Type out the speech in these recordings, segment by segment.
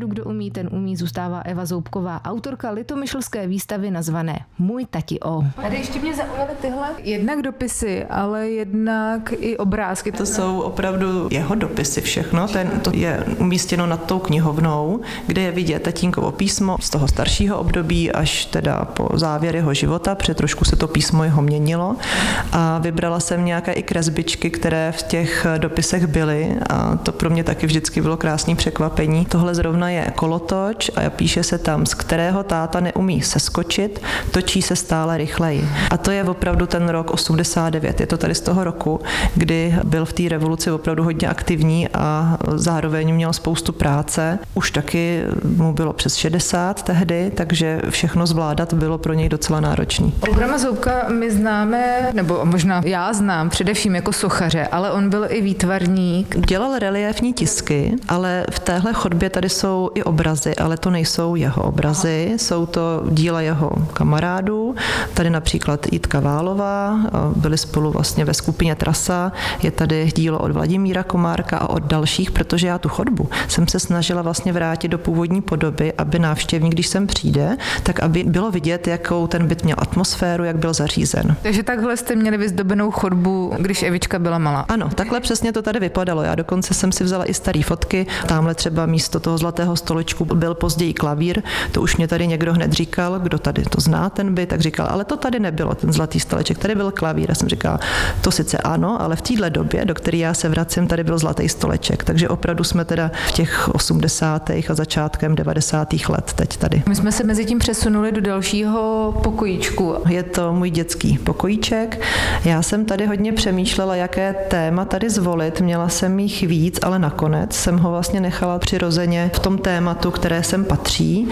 pořadu Kdo umí, ten umí zůstává Eva Zoubková, autorka litomyšlské výstavy nazvané Můj tati O. Tady ještě mě zaujaly tyhle jednak dopisy, ale jednak i obrázky. To jsou opravdu jeho dopisy všechno. To je umístěno nad tou knihovnou, kde je vidět tatínkovo písmo z toho staršího období až teda po závěr jeho života, protože trošku se to písmo jeho měnilo. A vybrala jsem nějaké i kresbičky, které v těch dopisech byly a to pro mě taky vždycky bylo krásné překvapení. Tohle zrovna je kolotoč a píše se tam, z kterého táta neumí seskočit, točí se stále rychleji. A to je opravdu ten rok 89. Je to tady z toho roku, kdy byl v té revoluci opravdu hodně aktivní a zároveň měl spoustu práce. Už taky mu bylo přes 60 tehdy, takže všechno zvládat bylo pro něj docela náročný. Programa Zoubka my známe, nebo možná já znám především jako sochaře, ale on byl i výtvarník. Dělal reliéfní tisky, ale v téhle chodbě tady jsou i obrazy, ale to nejsou jeho obrazy, jsou to díla jeho kamarádů. Tady například Jitka Válová, byli spolu vlastně ve skupině Trasa, je tady dílo od Vladimíra Komárka a od dalších, protože já tu chodbu jsem se snažila vlastně vrátit do původní podoby, aby návštěvník, když sem přijde, tak aby bylo vidět, jakou ten byt měl atmosféru, jak byl zařízen. Takže takhle jste měli vyzdobenou chodbu, když Evička byla malá. Ano, takhle přesně to tady vypadalo. Já dokonce jsem si vzala i staré fotky. Tamhle třeba místo toho zlatého stolečku byl později klavír. To už mě tady někdo hned říkal, kdo tady to zná ten byt, tak říkal, ale to tady nebylo, ten zlatý stoleček, tady byl klavír. A jsem říkala, to sice ano, ale v téhle době, do které já se vracím, tady byl zlatý stoleček. Takže opravdu jsme teda v těch 80. a začátkem 90. let teď tady. My jsme se mezi tím přesunuli do dalšího pokojíčku. Je to můj dětský pokojíček. Já jsem tady hodně přemýšlela, jaké téma tady zvolit. Měla jsem jich víc, ale nakonec jsem ho vlastně nechala přirozeně v tom tématu, které sem patří.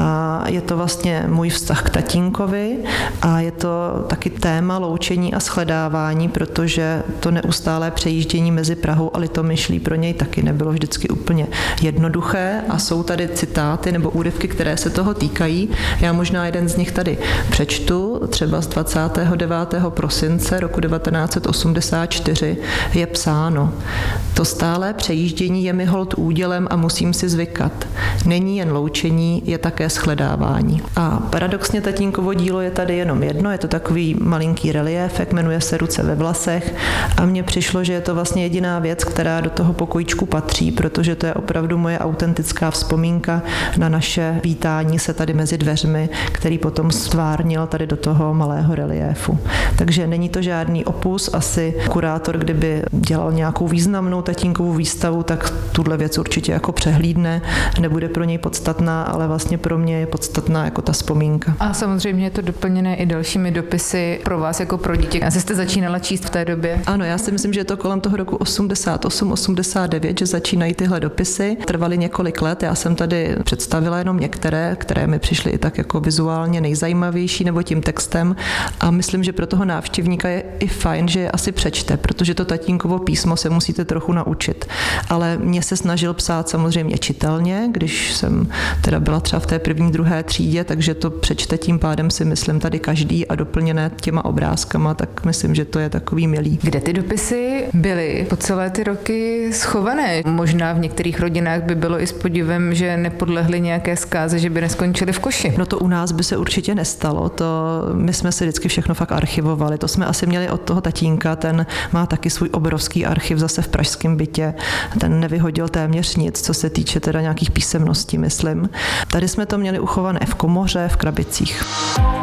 A je to vlastně můj vztah k tatínkovi a je to taky téma loučení a shledávání, protože to neustálé přejíždění mezi Prahou a Litomyšlí pro něj taky nebylo vždycky úplně jednoduché a jsou tady citáty nebo úryvky, které se toho týkají. Já možná jeden z nich tady přečtu, třeba z 29. prosince roku 1984 je psáno: To stálé přejíždění je mi holt údělem a musím si zvykat. Není jen loučení, je také shledávání. A paradoxně tatínkovo dílo je tady jenom jedno, je to takový malinký reliéfek, jmenuje se Ruce ve vlasech a mně přišlo, že je to vlastně jediná věc, která do toho pokojíčku patří, protože to je opravdu moje autentická vzpomínka na naše vítání se tady mezi dveřmi, který potom stvárnil tady do toho malého reliéfu. Takže není to žádný opus, asi kurátor, kdyby dělal nějakou významnou tatínkovou výstavu, tak tuhle věc určitě jako přehlídne, nebude pro něj podstatná, ale vlastně pro mě je podstatná jako ta vzpomínka. A samozřejmě je to doplněné i dalšími dopisy pro vás jako pro dítě. Asi jste začínala číst v té době? Ano, já si myslím, že je to kolem toho roku 88, 89, že začínají tyhle dopisy. Trvaly několik let, já jsem tady představila jenom některé, které mi přišly i tak jako vizuálně nejzajímavější nebo tím textem a myslím, že pro toho návštěvníka je i fajn, že je asi přečte, protože to tatínkovo písmo se musíte trochu naučit. Ale mě se snažil psát samozřejmě čitelně, když jsem teda byla třeba v té první, druhé třídě, takže to přečte tím pádem si myslím tady každý a doplněné těma obrázkama, tak myslím, že to je takový milý. Kde ty dopisy byly po celé ty roky schované? Možná v některých rodinách by bylo i s podivem, že nepodlehly nějaké zkáze, že by neskončily v koši. No to u nás by se určitě nestalo, my jsme si vždycky všechno fakt archivovali, to jsme asi měli od toho tatínka, ten má taky svůj obrovský archiv zase v pražském bytě, ten nevyhodil téměř nic, co se týče teda nějakých písemností, myslím. Tady jsme to měli uchované v komoře, v krabicích.